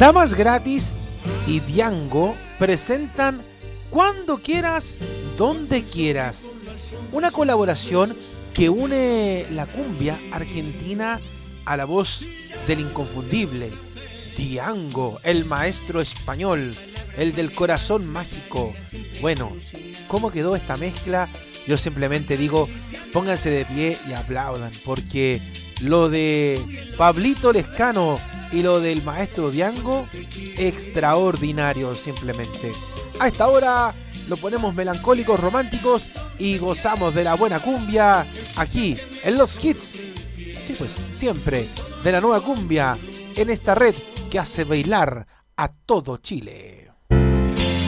Damas Gratis y Diango presentan Cuando Quieras, Donde Quieras, una colaboración que une la cumbia argentina a la voz del inconfundible Diango, el maestro español, el del corazón mágico. Bueno, ¿cómo quedó esta mezcla? Yo simplemente digo, pónganse de pie y aplaudan, porque lo de Pablito Lescano y lo del maestro Diango, extraordinario simplemente. A esta hora lo ponemos melancólicos, románticos y gozamos de la buena cumbia aquí en los hits. Sí, pues siempre de la nueva cumbia en esta red que hace bailar a todo Chile.